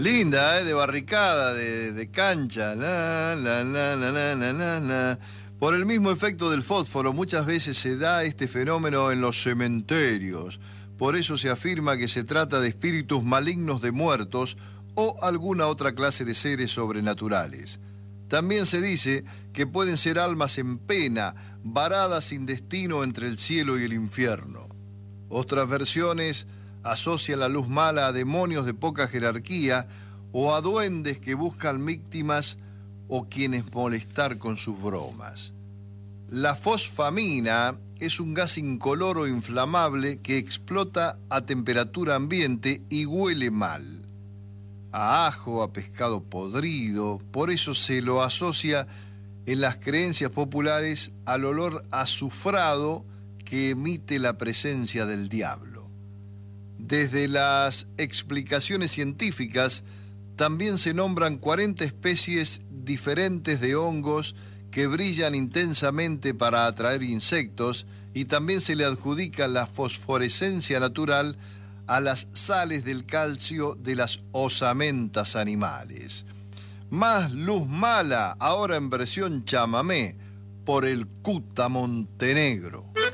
Linda, de barricada, de cancha. Por el mismo efecto del fósforo, muchas veces se da este fenómeno en los cementerios. Por eso se afirma que se trata de espíritus malignos de muertos o alguna otra clase de seres sobrenaturales. También se dice que pueden ser almas en pena, varadas sin destino entre el cielo y el infierno. Otras versiones asocian la luz mala a demonios de poca jerarquía o a duendes que buscan víctimas o quienes molestar con sus bromas. La fosfamina es un gas incoloro inflamable que explota a temperatura ambiente y huele mal. A ajo, a pescado podrido, por eso se lo asocia en las creencias populares al olor azufrado que emite la presencia del diablo. Desde las explicaciones científicas, también se nombran 40 especies diferentes de hongos que brillan intensamente para atraer insectos y también se le adjudica la fosforescencia natural a las sales del calcio de las osamentas animales. Más luz mala, ahora en versión chamamé, por el Cuta Montenegro.